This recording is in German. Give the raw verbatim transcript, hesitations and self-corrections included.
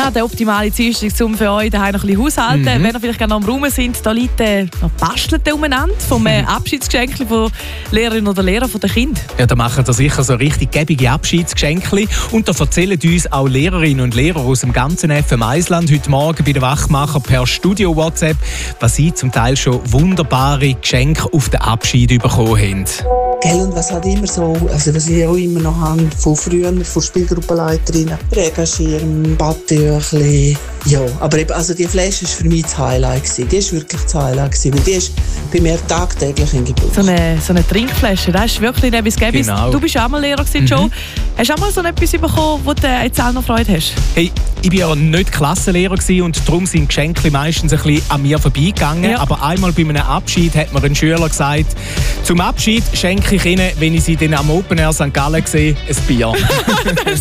Ja, der optimale Dienstag, um für euch daheim noch ein bisschen haushalten. Mhm. Wenn ihr vielleicht gerne noch am Raum sind, da liegt äh, noch Basteln umeinander vom äh, Abschiedsgeschenk von Lehrerinnen oder Lehrer von den Kindern. Ja, da machen da sicher so richtig gebige Abschiedsgeschenke. Und da erzählen uns auch Lehrerinnen und Lehrer aus dem ganzen F M Eisland heute Morgen bei den Wachmacher per Studio-WhatsApp, was sie zum Teil schon wunderbare Geschenke auf den Abschied bekommen haben. Gell, und was halt immer so, also was ich auch immer noch habe, von früher, von Spielgruppenleiterinnen, Regenschirm, Badtüchli, ja, aber eben, also die Flasche war für mich das Highlight gewesen. Die war wirklich das Highlight gewesen, weil die ist bei mir tagtäglich in Gebrauch. So eine, so eine Trinkflasche, das ist wirklich etwas Gäbis. Genau. Du bist auch mal Lehrer gewesen, Joe. Mhm. Hast du auch mal so etwas bekommen, wo du jetzt auch noch Freude hast? Hey, ich war ja nicht Klassenlehrer gewesen und darum sind Geschenke meistens ein bisschen an mir vorbeigegangen. Ja. Aber einmal bei einem Abschied hat mir ein Schüler gesagt, zum Abschied schenke ich ihnen, wenn ich sie dann am Open Air Sankt Gallen sehe, ein Bier. Das